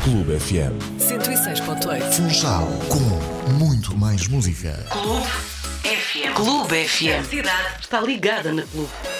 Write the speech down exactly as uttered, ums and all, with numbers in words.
Clube F M. cento e seis ponto oito. Funchal, com muito mais música. Clube F M. Clube F M. A cidade está ligada na Clube.